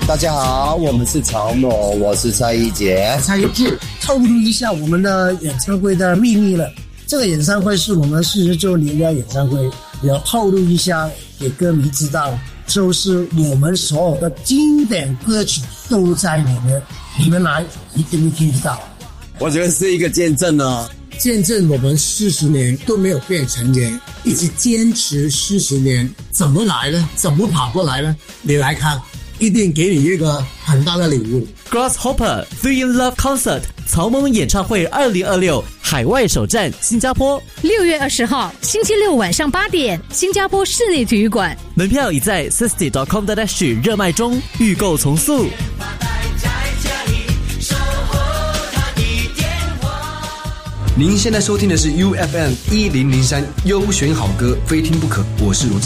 大家好，我们是曹诺，我是蔡一杰。 蔡一杰，透露一下我们的演唱会的秘密了。这个演唱会是我们40周年的演唱会，要透露一下给歌迷知道，就是我们所有的经典歌曲都在里面，你们来一定会听得到。 我觉得是一个见证哦， 见证我们40年都没有变成年，一直坚持40年，怎么来呢？怎么跑过来呢？你来看，一定给你一个很大的礼物。 Grasshopper Three in Love Concert 曹萌演唱会2026海外首站新加坡 ，6月20号星期六晚上8点，新加坡室内体育馆， 门票已在 60.com.sg 热卖中，预购从速。 您现在收听的是 UFM 1003优选好歌，非听不可。我是罗志